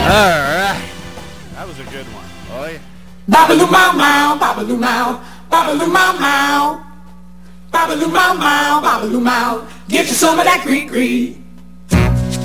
Alright. That was a good one. Oh yeah. Babaloo mau mau, babaloo mau, babaloo mau mau, babaloo mau mau, babaloo mau. Get you some of that gree gree.